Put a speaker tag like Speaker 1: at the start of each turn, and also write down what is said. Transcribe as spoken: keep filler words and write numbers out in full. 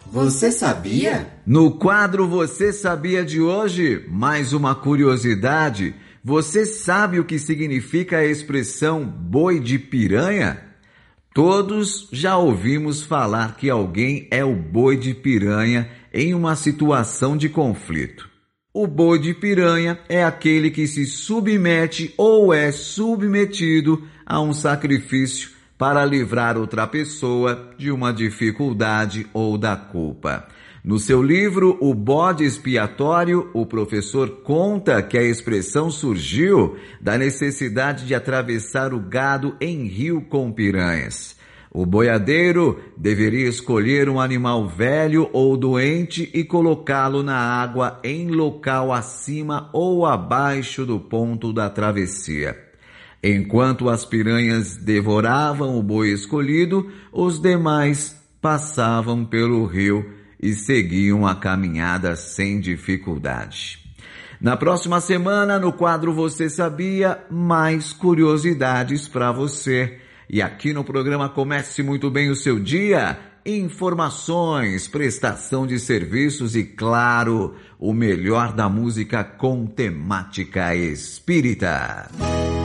Speaker 1: Você sabia?
Speaker 2: No quadro Você Sabia de hoje, mais uma curiosidade. Você sabe o que significa a expressão boi de piranha? Todos já ouvimos falar que alguém é o boi de piranha em uma situação de conflito. O boi de piranha é aquele que se submete ou é submetido a um sacrifício para livrar outra pessoa de uma dificuldade ou da culpa. No seu livro O Bode Expiatório, o professor conta que a expressão surgiu da necessidade de atravessar o gado em rio com piranhas. O boiadeiro deveria escolher um animal velho ou doente e colocá-lo na água em local acima ou abaixo do ponto da travessia. Enquanto as piranhas devoravam o boi escolhido, os demais passavam pelo rio e seguiam a caminhada sem dificuldade. Na próxima semana, no quadro Você Sabia, mais curiosidades para você. E aqui no programa Comece Muito Bem o Seu Dia, informações, prestação de serviços e, claro, o melhor da música com temática espírita.